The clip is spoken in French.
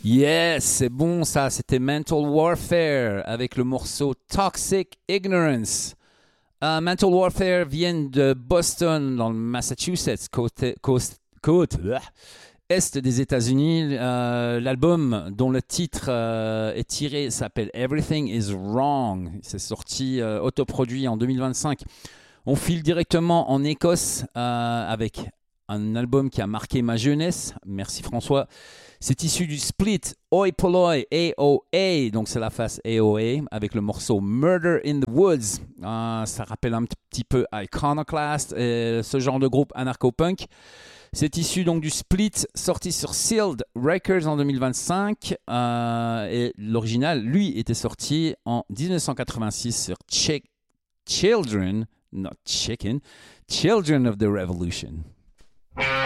Yes, c'est bon ça, c'était Mental Warfare avec le morceau Toxic Ignorance. Mental Warfare viennent de Boston, dans le Massachusetts, est des États-Unis. L'album dont le titre est tiré s'appelle Everything is Wrong. C'est sorti autoproduit en 2025. On file directement en Écosse avec un album qui a marqué ma jeunesse. Merci François. C'est issu du split Oi Polloi AOA, donc c'est la face AOA, avec le morceau Murder in the Woods. Ça rappelle un petit peu Iconoclast, ce genre de groupe anarcho-punk. C'est issu donc du split sorti sur Sealed Records en 2025. Et l'original, lui, était sorti en 1986 sur Children, not Chicken, Children of the Revolution.